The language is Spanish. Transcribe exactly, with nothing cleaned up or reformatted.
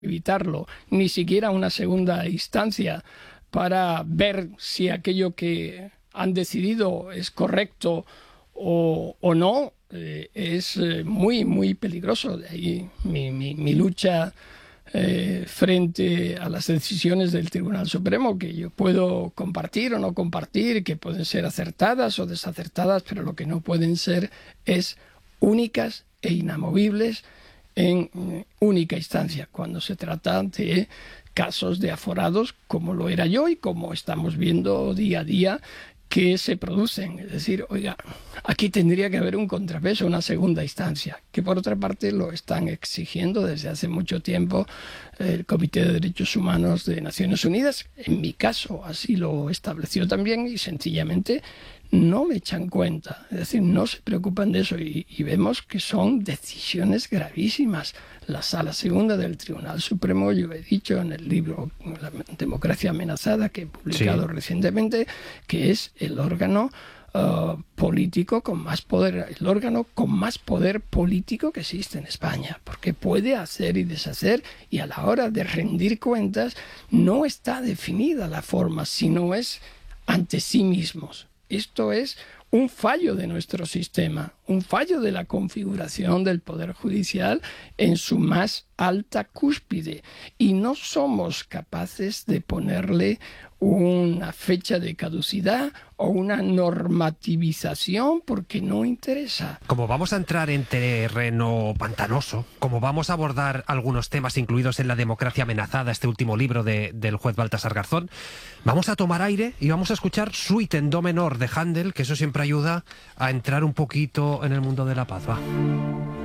evitarlo, ni siquiera una segunda instancia para ver si aquello que han decidido es correcto o, o no, eh, es eh, muy, muy peligroso. De ahí mi, mi, mi lucha eh, frente a las decisiones del Tribunal Supremo, que yo puedo compartir o no compartir, que pueden ser acertadas o desacertadas, pero lo que no pueden ser es únicas e inamovibles en única instancia, cuando se trata de casos de aforados, como lo era yo y como estamos viendo día a día que se producen. Es decir, oiga, aquí tendría que haber un contrapeso, una segunda instancia, que por otra parte lo están exigiendo desde hace mucho tiempo el Comité de Derechos Humanos de Naciones Unidas. En mi caso así lo estableció también y sencillamente no me echan cuenta, es decir, no se preocupan de eso y, y vemos que son decisiones gravísimas. La Sala Segunda del Tribunal Supremo, yo he dicho en el libro La Democracia Amenazada, que he publicado sí. recientemente, que es el órgano uh, político con más poder, el órgano con más poder político que existe en España, porque puede hacer y deshacer, y a la hora de rendir cuentas no está definida la forma, sino es ante sí mismos. Esto es un fallo de nuestro sistema, un fallo de la configuración del Poder Judicial en su más alta cúspide. Y no somos capaces de ponerle una fecha de caducidad o una normativización porque no interesa. Como vamos a entrar en terreno pantanoso, como vamos a abordar algunos temas incluidos en La Democracia Amenazada, este último libro de, del juez Baltasar Garzón, vamos a tomar aire y vamos a escuchar Suite en do menor de Händel, que eso siempre ayuda a entrar un poquito en el mundo de la paz. Va.